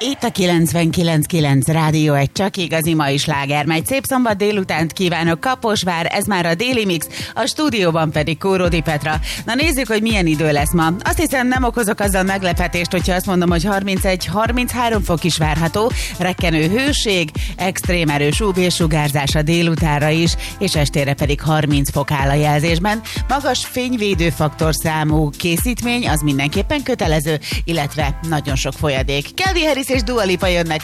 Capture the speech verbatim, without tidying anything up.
Itt a kilencvenkilenc kilenc Rádió, egy csak igazi mai sláger megy. Szép szombat délutánt kívánok, Kaposvár, ez már a Déli Mix, a stúdióban pedig Kóródi Petra. Na nézzük, hogy milyen idő lesz ma. Azt hiszem, nem okozok azzal meglepetést, hogyha azt mondom, hogy harmincegy harminchárom fok is várható, rekkenő hőség, extrém erős ú vé-sugárzás a délutánra is, és estére pedig harminc fok áll a jelzésben. Magas fényvédőfaktor számú készítmény, az mindenképpen kötelező, illetve nagyon sok folyadék. Calvin Harris és Dua Lipa jönnek